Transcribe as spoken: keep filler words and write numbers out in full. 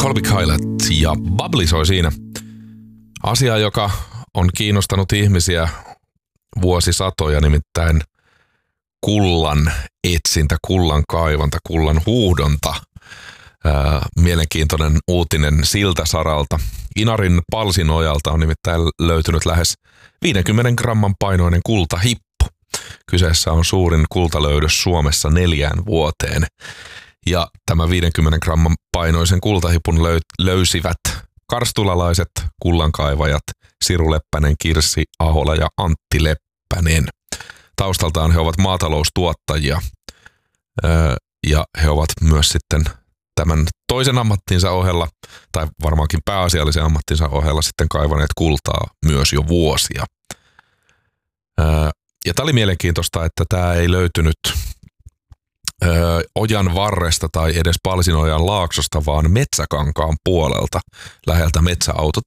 Colby Kylet ja Bubbly soi siinä. Asia, joka on kiinnostanut ihmisiä vuosisatoja, nimittäin kullan etsintä, kullan kaivanta, kullan huuhdonta. Ää, mielenkiintoinen uutinen siltä saralta. Inarin Palsinojalta on nimittäin löytynyt lähes viidenkymmenen gramman painoinen kultahippu. Kyseessä on suurin kultalöydös Suomessa neljään vuoteen. Ja tämä viidenkymmenen gramman painoisen kultahipun löy- löysivät karstulalaiset kullankaivajat Siru Leppänen, Kirsi Ahola ja Antti Leppänen. Taustaltaan he ovat maataloustuottajia öö, ja he ovat myös sitten tämän toisen ammattinsa ohella, tai varmaankin pääasiallisen ammattinsa ohella sitten kaivaneet kultaa myös jo vuosia. Öö, ja tämä oli mielenkiintoista, että tämä ei löytynyt öö, ojan varresta tai edes Palsinojan laaksosta, vaan Metsäkankaan puolelta läheltä Metsäautotie